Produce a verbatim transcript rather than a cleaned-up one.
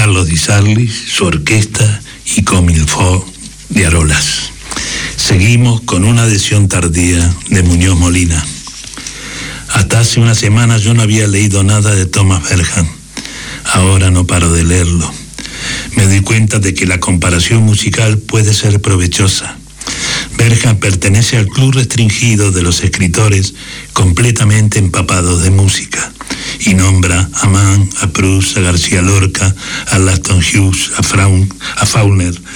Carlos Di Sarli, su orquesta y Comilfó de Arolas. Seguimos con una adhesión tardía de Muñoz Molina. Hasta hace una semana yo no había leído nada de Thomas Bergham. Ahora no paro de leerlo. Me doy cuenta de que la comparación musical puede ser provechosa. Bergham pertenece al club restringido de los escritores completamente empapados de música y nombra a Mann, a Proust, a García Lorca, a Laston Hughes, a, Fraun, a Faulkner,